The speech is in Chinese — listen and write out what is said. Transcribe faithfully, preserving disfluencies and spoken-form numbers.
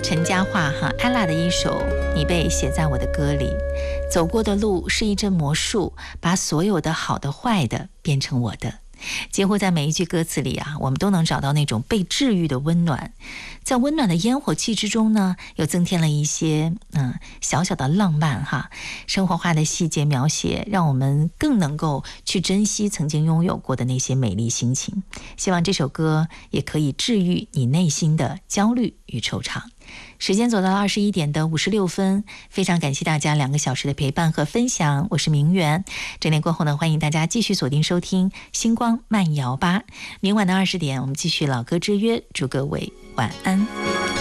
陈嘉桦哈 ella 的一首《你被写在我的歌里》，走过的路是一阵魔术，把所有的好的坏的变成我的。几乎在每一句歌词里啊，我们都能找到那种被治愈的温暖。在温暖的烟火气之中呢，又增添了一些嗯小小的浪漫哈，生活化的细节描写，让我们更能够去珍惜曾经拥有过的那些美丽心情。希望这首歌也可以治愈你内心的焦虑与惆怅。时间走到了二十一点的五十六分，非常感谢大家两个小时的陪伴和分享，我是明媛。整点过后呢，欢迎大家继续锁定收听星光慢摇吧。明晚的二十点，我们继续老歌之约，祝各位晚安。